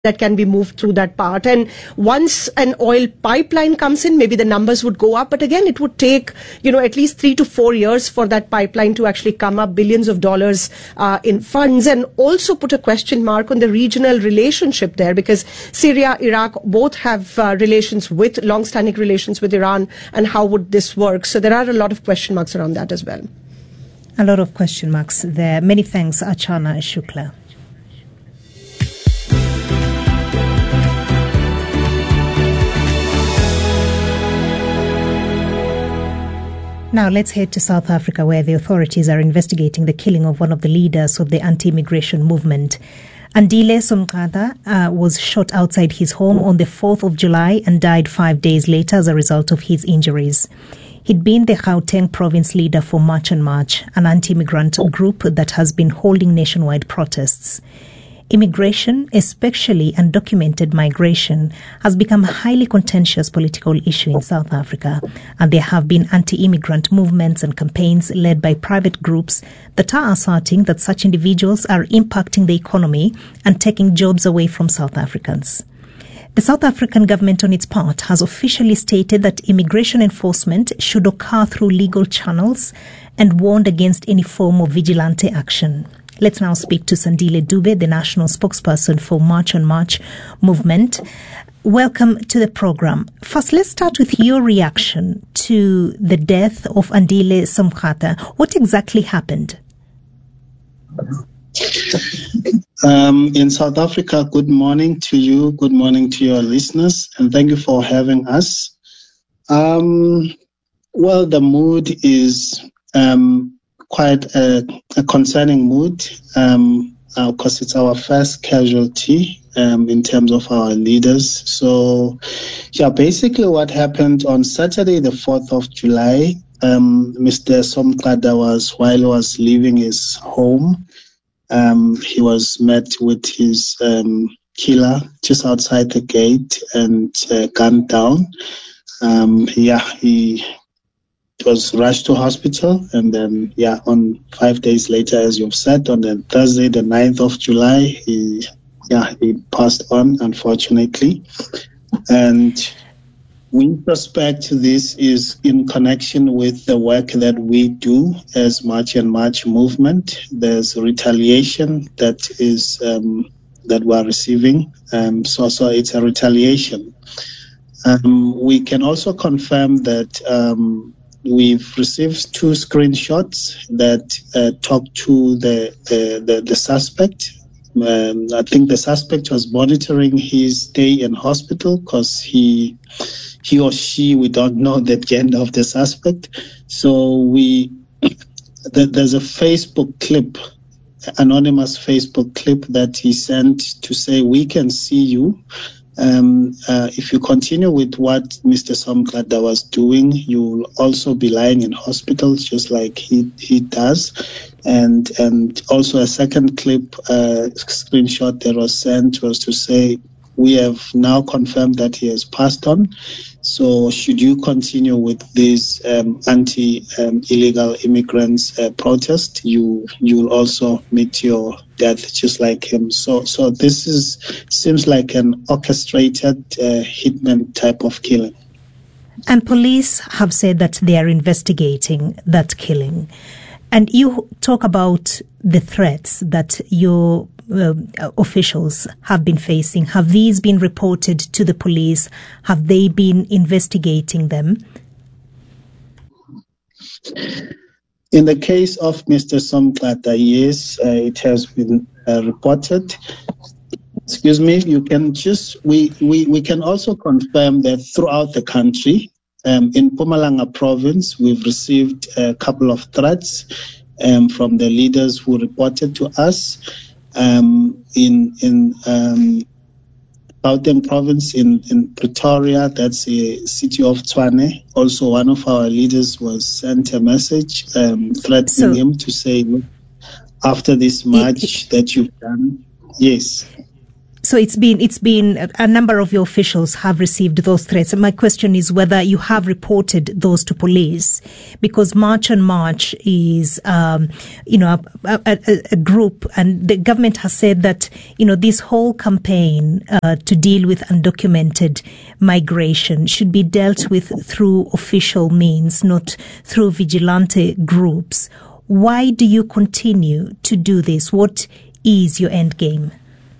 that can be moved through that part. And once an oil pipeline comes in, maybe the numbers would go up. But again, it would take, at least 3 to 4 years for that pipeline to actually come up, billions of dollars in funds, and also put a question mark on the regional relationship there, because Syria, Iraq both have long-standing relations with Iran, and how would this work? So there are a lot of question marks around that as well. A lot of question marks there. Many thanks, Archana Shukla. Now let's head to South Africa, where the authorities are investigating the killing of one of the leaders of the anti-immigration movement. Andile Somqada was shot outside his home on the 4th of July and died 5 days later as a result of his injuries. He'd been the Gauteng province leader for March on March, an anti-immigrant group that has been holding nationwide protests. Immigration, especially undocumented migration, has become a highly contentious political issue in South Africa, and there have been anti-immigrant movements and campaigns led by private groups that are asserting that such individuals are impacting the economy and taking jobs away from South Africans. The South African government, on its part, has officially stated that immigration enforcement should occur through legal channels and warned against any form of vigilante action. Let's now speak to Sandile Dube, the national spokesperson for March on March movement. Welcome to the program. First, let's start with your reaction to the death of Andile Somqada. What exactly happened? In South Africa, good morning to you, good morning to your listeners, and thank you for having us. Well, the mood is quite a concerning mood, because it's our first casualty in terms of our leaders. So, basically what happened on Saturday, the 4th of July, Mr. Somqada while he was leaving his home, he was met with his killer just outside the gate and gunned down. He was rushed to hospital, and then on 5 days later, as you've said, on the Thursday, the 9th of July, he passed on, unfortunately. And we suspect this is in connection with the work that we do as March and March movement. There's retaliation that is that we're receiving, so it's a retaliation. We can also confirm that we've received 2 screenshots that talk to the suspect. I think the suspect was monitoring his stay in hospital, because he or she, we don't know the gender of the suspect. So there's a Facebook clip, anonymous Facebook clip that he sent to say, we can see you. If you continue with what Mr. Somqada was doing, you will also be lying in hospital, just like he does. And also a second clip, screenshot that was sent was to say, we have now confirmed that he has passed on. So should you continue with this anti-illegal immigrants protest, you will also meet your death just like him. So this seems like an orchestrated hitman type of killing. And police have said that they are investigating that killing. And you talk about the threats that your officials have been facing. Have these been reported to the police? Have they been investigating them? In the case of Mr. Somqada, yes, it has been reported. Excuse me. You can we can also confirm that throughout the country, in Mpumalanga province, we've received a couple of threats from the leaders who reported to us. In Gauteng province, in Pretoria, that's the city of Tshwane. Also, one of our leaders was sent a message threatening him to say, after this march that you've done, yes. So it's been a number of your officials have received those threats. And my question is whether you have reported those to police, because March on March is, a group, and the government has said that, this whole campaign to deal with undocumented migration should be dealt with through official means, not through vigilante groups. Why do you continue to do this? What is your end game?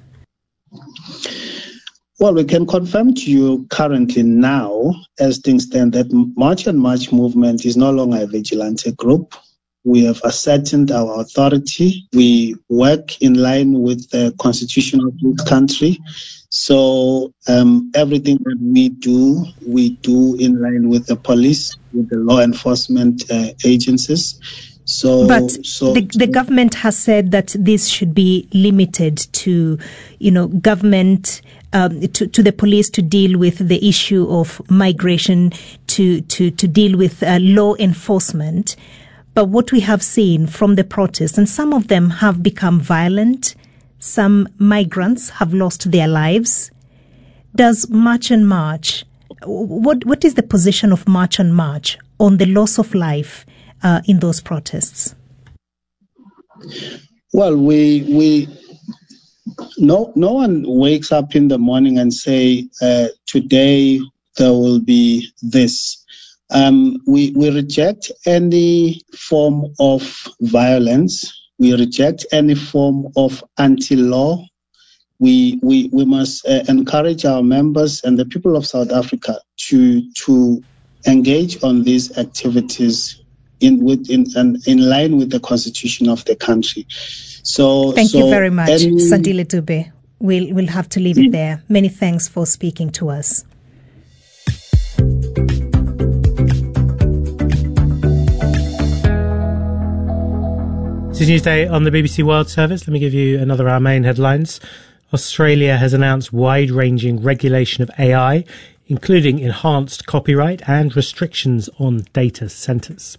Well, we can confirm to you currently now, as things stand, that March on March movement is no longer a vigilante group. We have ascertained our authority. We work in line with the constitution of this country. So everything that we do in line with the police, with the law enforcement agencies. The government has said that this should be limited to, government, to the police to deal with the issue of migration, to deal with law enforcement. But what we have seen from the protests, and some of them have become violent, some migrants have lost their lives. Does March on March, what is the position of March on March on the loss of life in those protests? Well, no one wakes up in the morning and say, today there will be this. We reject any form of violence. We reject any form of anti-law. We must encourage our members and the people of South Africa to engage on these activities in line with the constitution of the country. Thank you very much, Sandile Dube. We'll have to leave it there. Many thanks for speaking to us. This is Newsday on the BBC World Service. Let me give you another of our main headlines. Australia has announced wide-ranging regulation of AI, including enhanced copyright and restrictions on data centres.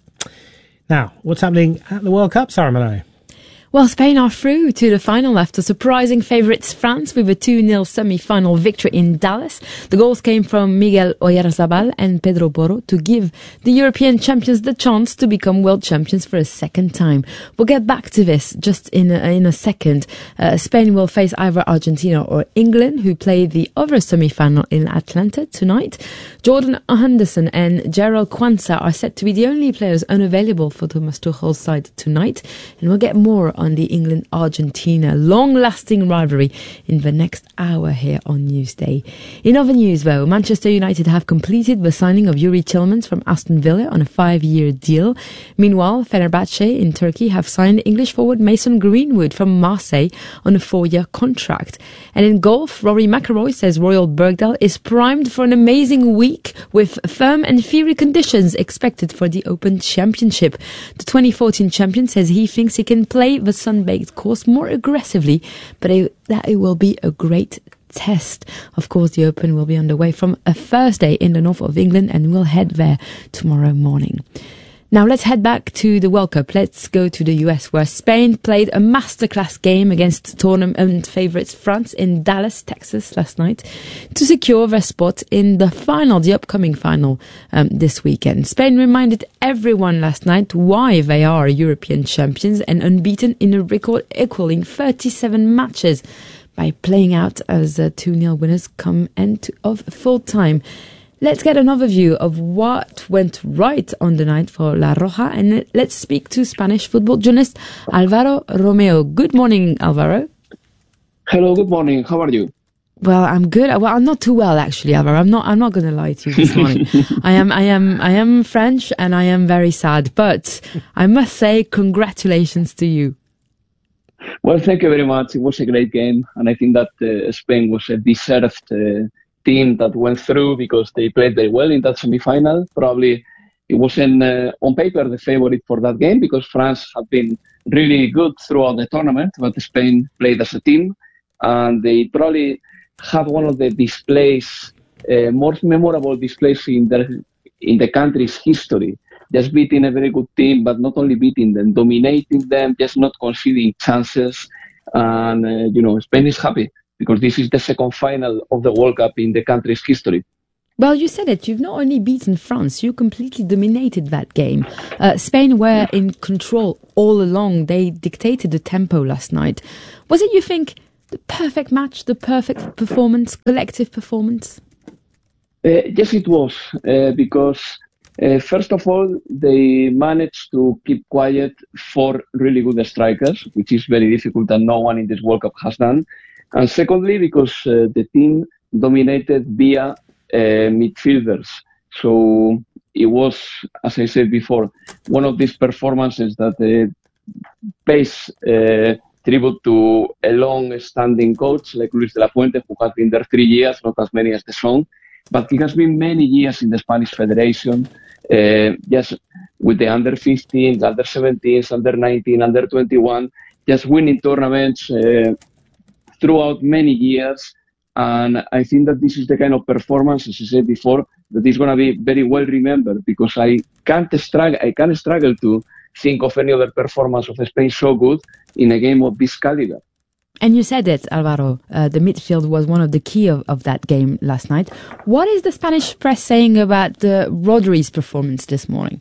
Now, what's happening at the World Cup, Sarah Maloney? Well, Spain are through to the final after surprising favourites France with a 2-0 semi-final victory in Dallas. The goals came from Miguel Oyarzabal and Pedro Porro to give the European champions the chance to become world champions for a second time. We'll get back to this just in a second. Spain will face either Argentina or England, who play the other semi-final in Atlanta tonight. Jordan Henderson and Gerald Kwanzaa are set to be the only players unavailable for Thomas Tuchel's side tonight, and we'll get more on the England-Argentina long-lasting rivalry in the next hour here on Newsday. In other news, though, Manchester United have completed the signing of Yuri Tillmans from Aston Villa on a 5-year deal. Meanwhile, Fenerbahce in Turkey have signed English forward Mason Greenwood from Marseille on a 4-year contract. And in golf, Rory McIlroy says Royal Birkdale is primed for an amazing week with firm and fiery conditions expected for the Open Championship. The 2014 champion says he thinks he can play the sun-baked course more aggressively, but that it will be a great test. Of course, the Open will be underway from a Thursday in the north of England, and we'll head there tomorrow morning. Now let's head back to the World Cup. Let's go to the US, where Spain played a masterclass game against tournament favourites France in Dallas, Texas last night to secure their spot in the upcoming final this weekend. Spain reminded everyone last night why they are European champions and unbeaten in a record equaling 37 matches by playing out as 2-0 winners come end of full time. Let's get an overview of what went right on the night for La Roja, and let's speak to Spanish football journalist Alvaro Romeo. Good morning, Alvaro. Hello, good morning. How are you? Well, I'm good. Well, I'm not too well, actually, Alvaro. I'm not going to lie to you this morning. I am French, and I am very sad. But I must say, congratulations to you. Well, thank you very much. It was a great game, and I think that Spain was a deserved team that went through because they played very well in that semi-final. Probably it wasn't on paper the favorite for that game because France had been really good throughout the tournament, but Spain played as a team, and they probably have one of the displays, most memorable displays in the country's history. Just beating a very good team, but not only beating them, dominating them, just not conceding chances. And, Spain is happy because this is the second final of the World Cup in the country's history. Well, you said it. You've not only beaten France, you completely dominated that game. Spain were in control all along. They dictated the tempo last night. Was it, you think, the perfect match, the perfect performance, collective performance? Yes, it was, because first of all, they managed to keep quiet 4 really good strikers, which is very difficult and no one in this World Cup has done. And secondly, because the team dominated via midfielders. So it was, as I said before, one of these performances that pays tribute to a long-standing coach like Luis de la Fuente, who has been there 3 years, not as many as the song, but he has been many years in the Spanish Federation, just with the under-15s, under-17s, under-19, under-21, just winning tournaments throughout many years. And I think that this is the kind of performance, as I said before, that is going to be very well remembered, because I can't struggle to think of any other performance of Spain so good in a game of this caliber. And you said it, Alvaro, the midfield was one of the key of that game last night. What is the Spanish press saying about Rodri's performance this morning?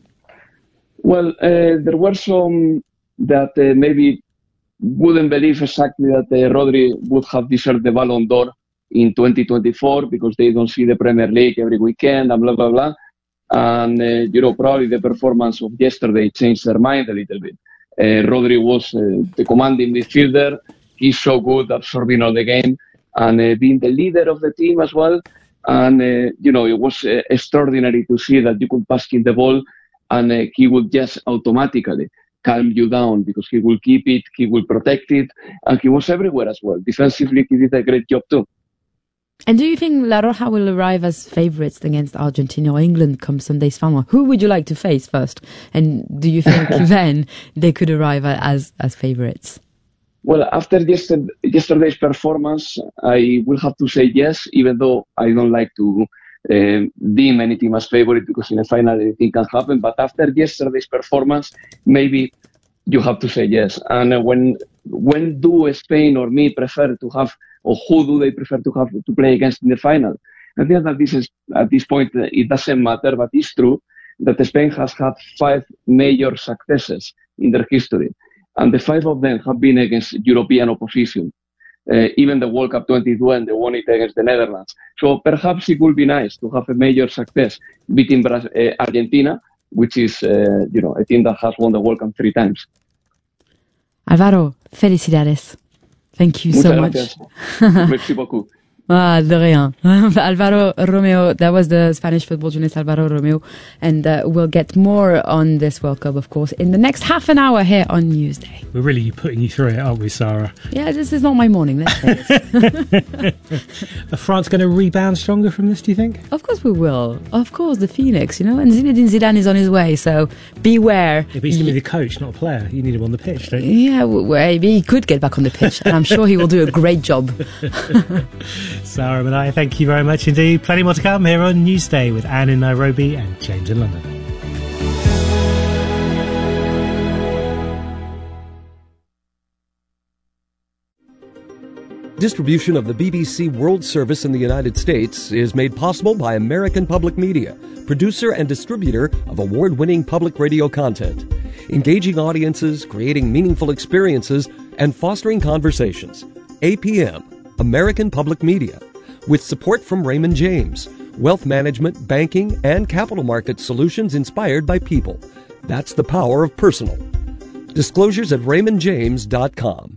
Well, there were some that maybe wouldn't believe exactly that Rodri would have deserved the Ballon d'Or in 2024 because they don't see the Premier League every weekend and blah, blah, blah. And, probably the performance of yesterday changed their mind a little bit. Rodri was the commanding midfielder. He's so good absorbing all the game and being the leader of the team as well. And, it was extraordinary to see that you could pass him the ball and he would just automatically calm you down because he will keep it, he will protect it, and he was everywhere as well. Defensively, he did a great job too. And do you think La Roja will arrive as favourites against Argentina or England come Sunday's final? Who would you like to face first? And do you think then they could arrive as favourites? Well, after yesterday's performance, I will have to say yes, even though I don't like to deem any team as favourite because in a final anything can happen. But after yesterday's performance, maybe you have to say yes. And when do Spain or me prefer to have, or who do they prefer to have to play against in the final? I think that at this point it doesn't matter, but it's true that Spain has had 5 major successes in their history, and the 5 of them have been against European opposition. Even the World Cup 22 and they won it against the Netherlands. So perhaps it would be nice to have a major success beating Argentina, which is a team that has won the World Cup 3 times. Alvaro, felicidades. Thank you so much. Merci beaucoup. De rien. Alvaro Romeo, that was the Spanish football journalist Alvaro Romeo, and we'll get more on this World Cup, of course, in the next half an hour here on Newsday. We're really putting you through it, aren't we, Sarah? Yeah, this is not my morning, let's say it. Are France going to rebound stronger from this, do you think? Of course we will. Of course, the Phoenix, and Zinedine Zidane is on his way, so beware. Yeah, but he's going to be the coach, not a player. You need him on the pitch, don't you? Yeah, well, he could get back on the pitch, and I'm sure he will do a great job. Sarah and I, thank you very much indeed. Plenty more to come here on Newsday with Anne in Nairobi and James in London. Distribution of the BBC World Service in the United States is made possible by American Public Media, producer and distributor of award-winning public radio content, engaging audiences, creating meaningful experiences, and fostering conversations. APM, American Public Media, with support from Raymond James, wealth management, banking, and capital market solutions inspired by people. That's the power of personal. Disclosures at raymondjames.com.